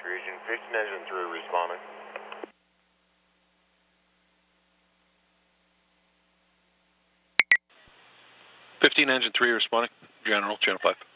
region. 15 engine 3 responding. 15 engine 3 responding. General, channel 5.